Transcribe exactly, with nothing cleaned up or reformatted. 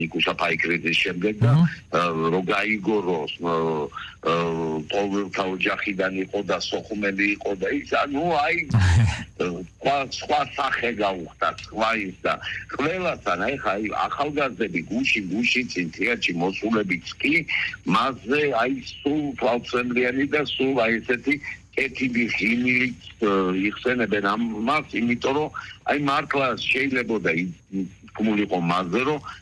ნიკუშაფაიკრიძის შემდეგ და რო გაიგოროს პოლველთა ოჯახიდან იყო და სოხუმელი იყო და ის ანუ აი სხვა სახე გაუხდა სხვა ის და ყველასთან აი ხა ახალგაზრდები გუში გუში წინ თეატრში მოსულებიც კი მასზე აი სულ თვალწმიანი და სულ აი ესეთი ეთიდი ხიმილით იხსენებენ ამას, იმიტომ რომ აი მართლა შეიძლებოდა თქმულიყო მასზე რომ